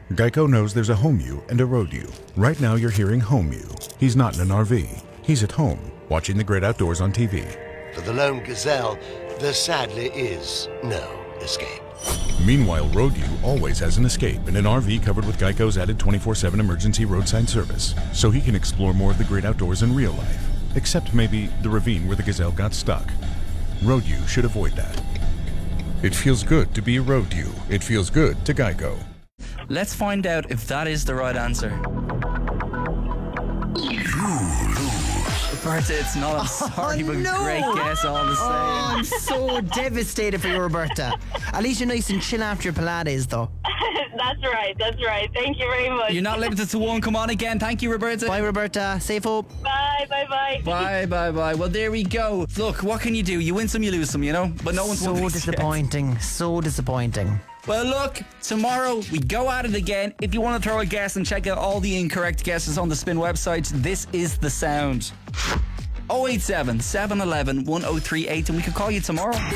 Geico knows there's a home you and a road you. Right now you're hearing home you. He's not in an RV. He's at home, watching the great outdoors on TV. For the lone gazelle, there sadly is no escape. Meanwhile, road you always has an escape in an RV covered with Geico's added 24/7 emergency roadside service, so he can explore more of the great outdoors in real life. Except maybe the ravine where the gazelle got stuck. Road you should avoid that. It feels good to be a road you. It feels good to Geico. Let's find out if that is the right answer. Roberta, it's not. I'm sorry, but no. great guess all the same. Oh, I'm so devastated for you, Roberta. At least you're nice and chill after your Pilates, though. That's right. Thank you very much. You're not limited to one. Come on again. Thank you, Roberta. Bye, Roberta. Safe hope. Bye. Bye. Well, there we go. Look, what can you do? You win some, you lose some, you know? But no one's won So this yet. disappointing. So disappointing. Well, look, tomorrow we go at it again. If you want to throw a guess and check out all the incorrect guesses on the Spin website, this is the sound. 087 711 1038, and we could call you tomorrow.